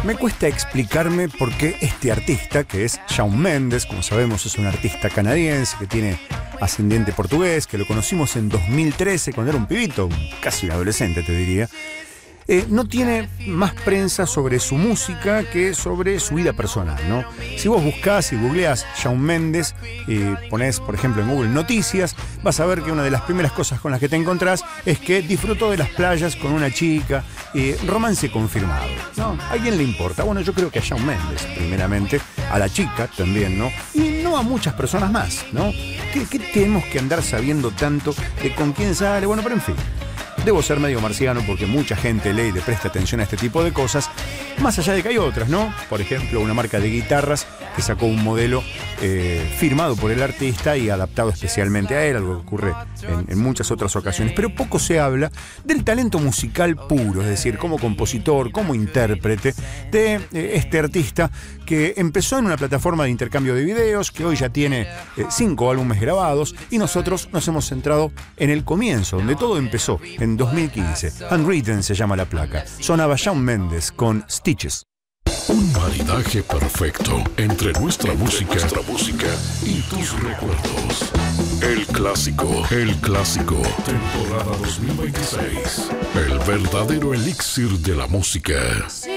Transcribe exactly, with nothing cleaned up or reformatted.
Me cuesta explicarme por qué este artista, que es Shawn Mendes, como sabemos es un artista canadiense que tiene ascendiente portugués, que lo conocimos en dos mil trece cuando era un pibito, casi un adolescente te diría, eh, no tiene más prensa sobre su música que sobre su vida personal, ¿no? Si vos buscás y googleás Shawn Mendes y ponés, por ejemplo, en Google Noticias, vas a ver que una de las primeras cosas con las que te encontrás es que disfrutó de las playas con una chica, eh, romance confirmado, ¿no? ¿A quién le importa? Bueno, yo creo que a Shawn Mendes, primeramente, a la chica también, ¿no? Y no a muchas personas más, ¿no? ¿Qué, qué tenemos que andar sabiendo tanto de con quién sale? Bueno, pero en fin. Debo ser medio marciano porque mucha gente lee y le presta atención a este tipo de cosas, más allá de que hay otras, ¿no? Por ejemplo, una marca de guitarras que sacó un modelo eh, firmado por el artista y adaptado especialmente a él, algo que ocurre en, en muchas otras ocasiones. Pero poco se habla del talento musical puro, es decir, como compositor, como intérprete de eh, este artista que empezó en una plataforma de intercambio de videos, que hoy ya tiene eh, cinco álbumes grabados, y nosotros nos hemos centrado en el comienzo, donde todo empezó, en dos mil quince. Unwritten se llama la placa. Sonaba Shawn Mendes con Stitches. Un maridaje perfecto entre nuestra música, nuestra música y tus recuerdos. El clásico, el clásico, temporada dos mil veintiséis. El verdadero elixir de la música.